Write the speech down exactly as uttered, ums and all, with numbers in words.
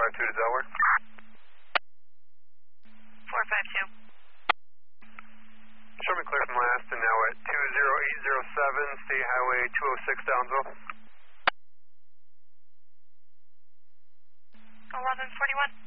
five two to Delaware. four five two. Show me clear from last and now at two zero eight zero seven, State Highway two oh six, Downsville. eleven forty-one.